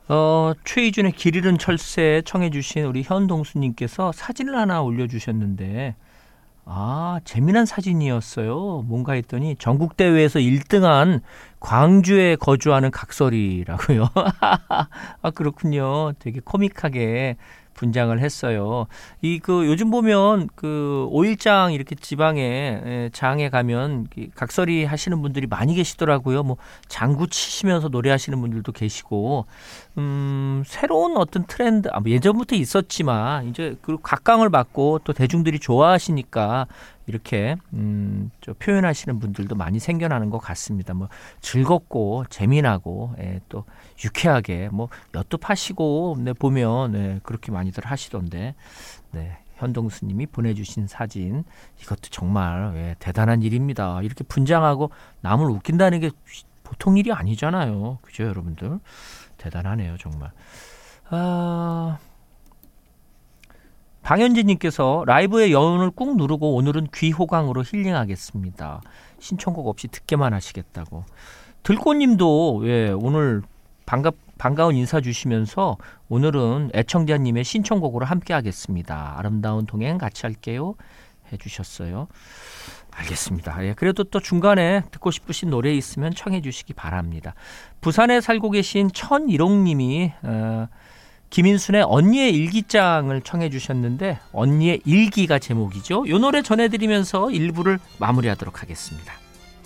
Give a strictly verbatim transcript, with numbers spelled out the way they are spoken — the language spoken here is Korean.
어, 최희준의 길 잃은 철새 청해 주신 우리 현동수님께서 사진을 하나 올려주셨는데 아, 재미난 사진이었어요. 뭔가 했더니 전국대회에서 일 등한 광주에 거주하는 각설이라고요. 아, 그렇군요. 되게 코믹하게 분장을 했어요. 이 그 요즘 보면 그 오일장 이렇게 지방에 장에 가면 각설이 하시는 분들이 많이 계시더라고요. 뭐 장구 치시면서 노래하시는 분들도 계시고, 음, 새로운 어떤 트렌드, 아, 뭐 예전부터 있었지만 이제 그 각광을 받고 또 대중들이 좋아하시니까 이렇게 음, 저 표현하시는 분들도 많이 생겨나는 것 같습니다. 뭐 즐겁고 재미나고 예, 또 유쾌하게 뭐 엿도 파시고 네, 보면 네, 그렇게 많이들 하시던데 네, 현동수님이 보내주신 사진 이것도 정말 예, 대단한 일입니다. 이렇게 분장하고 남을 웃긴다는 게 보통 일이 아니잖아요. 그죠, 여러분들? 대단하네요, 정말. 아... 방현진님께서 라이브의 여운을 꾹 누르고 오늘은 귀호강으로 힐링하겠습니다. 신청곡 없이 듣게만 하시겠다고. 들꽃님도 예, 오늘 반갑, 반가운 인사 주시면서 오늘은 애청자님의 신청곡으로 함께 하겠습니다. 아름다운 동행 같이 할게요 해주셨어요. 알겠습니다. 예, 그래도 또 중간에 듣고 싶으신 노래 있으면 청해 주시기 바랍니다. 부산에 살고 계신 천일홍님이 어, 김인순의 언니의 일기장을 청해 주셨는데 언니의 일기가 제목이죠. 이 노래 전해드리면서 일 부를 마무리하도록 하겠습니다.